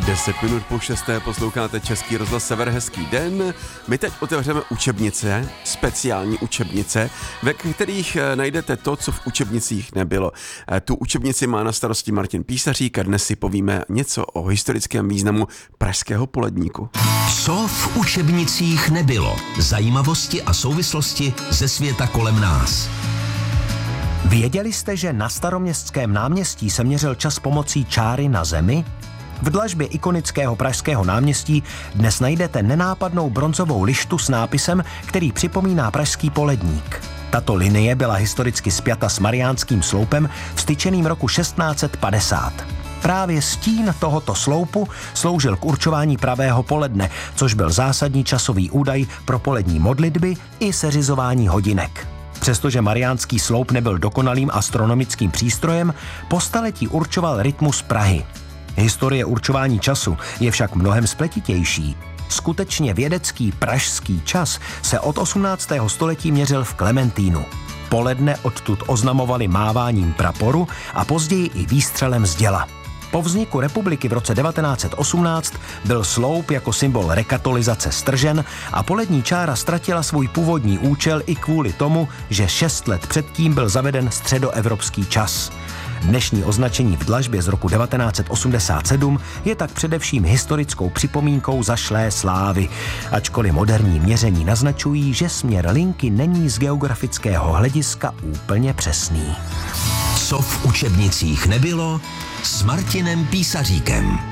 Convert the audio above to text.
10 minut po 6. posloucháte Český rozhlas Sever, hezký den. My teď otevřeme učebnice, speciální učebnice, ve kterých najdete to, co v učebnicích nebylo. Tu učebnici má na starosti Martin Písařík a dnes si povíme něco o historickém významu pražského poledníku. Co v učebnicích nebylo? Zajímavosti a souvislosti ze světa kolem nás. Věděli jste, že na Staroměstském náměstí se měřil čas pomocí čáry na zemi? V dlažbě ikonického pražského náměstí dnes najdete nenápadnou bronzovou lištu s nápisem, který připomíná pražský poledník. Tato linie byla historicky spjata s Mariánským sloupem vstyčeným roku 1650. Právě stín tohoto sloupu sloužil k určování pravého poledne, což byl zásadní časový údaj pro polední modlitby i seřizování hodinek. Přestože Mariánský sloup nebyl dokonalým astronomickým přístrojem, po staletí určoval rytmus Prahy. Historie určování času je však mnohem spletitější. Skutečně vědecký pražský čas se od 18. století měřil v Klementínu. Poledne odtud oznamovali máváním praporu a později i výstřelem z děla. Po vzniku republiky v roce 1918 byl sloup jako symbol rekatolizace stržen a polední čára ztratila svůj původní účel i kvůli tomu, že 6 let předtím byl zaveden středoevropský čas. Dnešní označení v dlažbě z roku 1987 je tak především historickou připomínkou zašlé slávy, ačkoliv moderní měření naznačují, že směr linky není z geografického hlediska úplně přesný. Co v učebnicích nebylo? S Martinem Písaříkem.